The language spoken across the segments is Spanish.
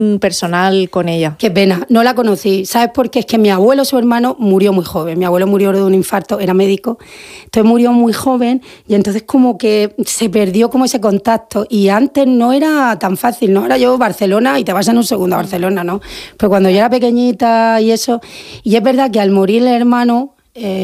personal con ella. Qué pena, no la conocí. ¿Sabes por qué? Es que mi abuelo, su hermano, murió muy joven. Mi abuelo murió de un infarto, era médico. Entonces murió muy joven y entonces como que se perdió como ese contacto. Y antes no era tan fácil, ¿no? Ahora yo Barcelona y te vas en un segundo a Barcelona, ¿no? Pero cuando yo era pequeñita y eso... Y es verdad que al morir el hermano...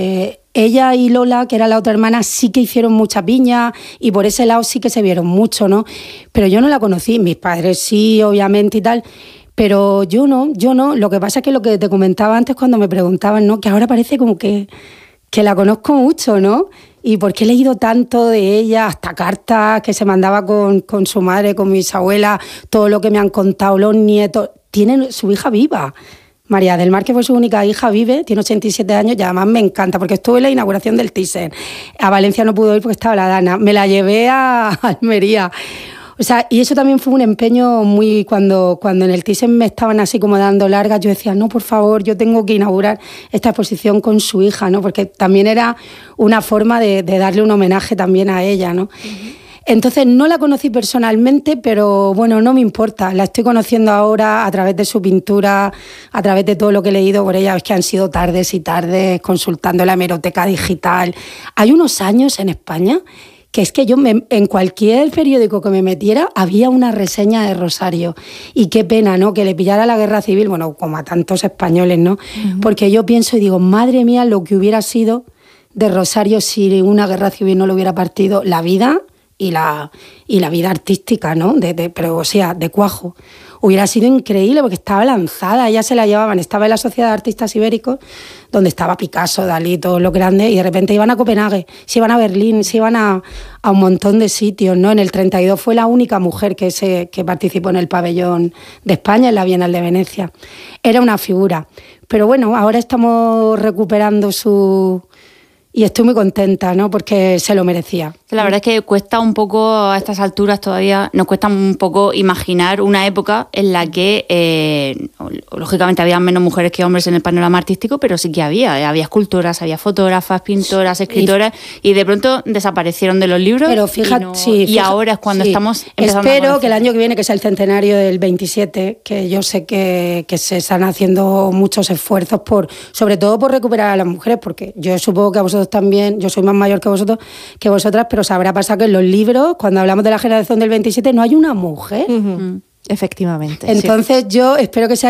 ella y Lola, que era la otra hermana, sí que hicieron mucha piña y por ese lado sí que se vieron mucho, ¿no? Pero yo no la conocí, mis padres sí, obviamente y tal, pero yo no. Lo que pasa es que lo que te comentaba antes cuando me preguntaban, ¿no? Que ahora parece como que la conozco mucho, ¿no? Y porque he leído tanto de ella, hasta cartas que se mandaba con su madre, con mis abuelas, todo lo que me han contado los nietos. Tienen su hija viva. María del Mar, que fue su única hija, vive, tiene 87 años y además me encanta porque estuve en la inauguración del Thyssen. A Valencia no pudo ir porque estaba la Dana. Me la llevé a Almería. O sea, y eso también fue un empeño muy... Cuando en el Thyssen me estaban así como dando largas, yo decía, no, por favor, yo tengo que inaugurar esta exposición con su hija, ¿no? Porque también era una forma de darle un homenaje también a ella, ¿no? Uh-huh. Entonces no la conocí personalmente, pero bueno, no me importa. La estoy conociendo ahora a través de su pintura, a través de todo lo que he leído por ella. Es que han sido tardes y tardes consultando la hemeroteca digital. Hay unos años en España que es que yo en cualquier periódico que me metiera había una reseña de Rosario. Y qué pena, ¿no? Que le pillara la guerra civil, bueno, como a tantos españoles, ¿no? Uh-huh. Porque yo pienso y digo, madre mía, lo que hubiera sido de Rosario si una guerra civil no le hubiera partido la vida... Y la vida artística, ¿no? Pero, o sea, de cuajo. Hubiera sido increíble porque estaba lanzada, ella se la llevaban, estaba en la Sociedad de Artistas Ibéricos, donde estaba Picasso, Dalí, todos los grandes, y de repente iban a Copenhague, se iban a Berlín, se iban a un montón de sitios, ¿no? En el 32 fue la única mujer que participó en el pabellón de España, en la Bienal de Venecia. Era una figura. Pero bueno, ahora estamos recuperando su... Y estoy muy contenta, ¿no? Porque se lo merecía. La verdad es que cuesta un poco, a estas alturas todavía, nos cuesta un poco imaginar una época en la que, lógicamente, había menos mujeres que hombres en el panorama artístico, pero sí que había escultoras, había fotógrafas, pintoras, escritoras, y de pronto desaparecieron de los libros. Pero fíjate, y ahora es cuando estamos empezando. Espero que el año que viene, que sea el centenario del 27, que yo sé que se están haciendo muchos esfuerzos sobre todo por recuperar a las mujeres, porque yo supongo que a vosotros también, yo soy más mayor que vosotras, pero os habrá pasado que en los libros, cuando hablamos de la generación del 27, no hay una mujer. Uh-huh. Efectivamente. Entonces yo espero que se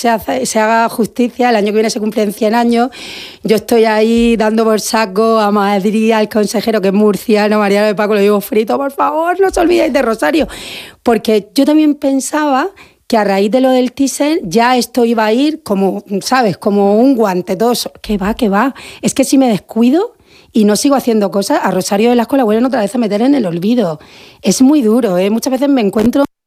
haga justicia. El año que viene se cumplen 100 años. Yo estoy ahí dando por saco a Madrid, al consejero que es murciano, Mariano de Paco, le digo frito, por favor, no os olvidéis de Rosario. Porque yo también pensaba que a raíz de lo del Thyssen ya esto iba a ir como, ¿sabes? Como un guante, todo eso. ¿Qué va? Es que si me descuido y no sigo haciendo cosas, a Rosario Velasco la vuelven otra vez a meter en el olvido. Es muy duro, ¿eh? Muchas veces me encuentro